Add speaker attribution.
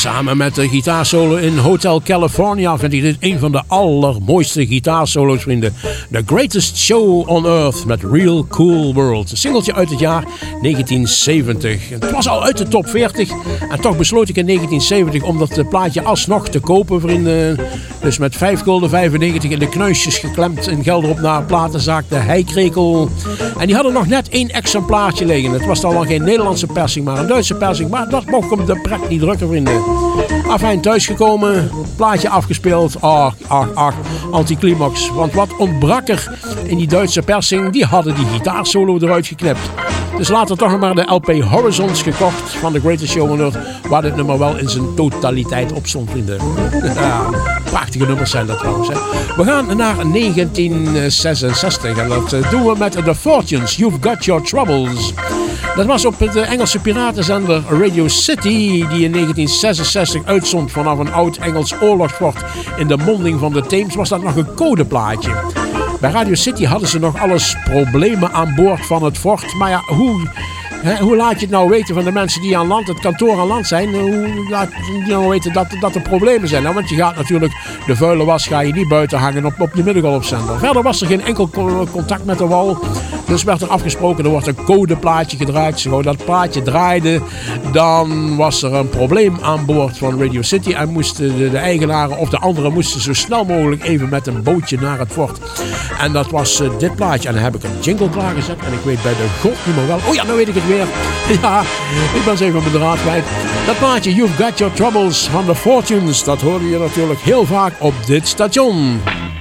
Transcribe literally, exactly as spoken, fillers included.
Speaker 1: Samen met de gitaarsolo in Hotel California vind ik dit een van de allermooiste gitaarsolo's, vrienden. The Greatest Show on Earth met Real Cool World. Een singeltje uit het jaar negentien zeventig. Het was al uit de top veertig en toch besloot ik in negentien zeventig om dat plaatje alsnog te kopen, vrienden. Dus met vijf gulden vijfennegentig in de knuisjes geklemd in Gelderop naar platenzaak de Heikrekel. En die hadden nog net één exemplaartje liggen. Het was dan wel geen Nederlandse persing, maar een Duitse persing. Maar dat mocht hem de pret niet drukken, vrienden. Afijn, thuisgekomen, plaatje afgespeeld. Ach, ach, ach, anticlimax. Want wat ontbrak er in die Duitse persing? Die hadden die gitaarsolo eruit geknipt. Dus later toch nog maar de L P Horizons gekocht van The Greatest Show on Earth, waar dit nummer wel in zijn totaliteit op stond, vrienden. Ja, prachtige nummers zijn dat trouwens. Hè. We gaan naar negentien zesenzestig en dat doen we met The Fortunes, You've Got Your Troubles. Dat was op de Engelse piratenzender Radio City, die in negentien zesenzestig uitzond vanaf een oud Engels oorlogsfort in de monding van de Theems. Was dat nog een codeplaatje. Bij Radio City hadden ze nog alles problemen aan boord van het fort. Maar ja, hoe, hè, hoe laat je het nou weten van de mensen die aan land, het kantoor aan land zijn? Hoe laat je nou weten dat, dat er problemen zijn? Nou, want je gaat natuurlijk de vuile was ga je niet buiten hangen op, op je middengolfzender. Verder was er geen enkel contact met de wal. Dus werd er afgesproken, er wordt een codeplaatje gedraaid. Zo dat plaatje draaide, dan was er een probleem aan boord van Radio City. En moesten de, de eigenaren of de anderen moesten zo snel mogelijk even met een bootje naar het fort. En dat was uh, dit plaatje. En dan heb ik een jingle klaargezet. En ik weet bij de god niet meer wel. Oh ja, nou weet ik het weer. Ja, ik ben zo even mijn draad kwijt. Dat plaatje, You've Got Your Troubles van The Fortunes. Dat hoorde je natuurlijk heel vaak op dit station.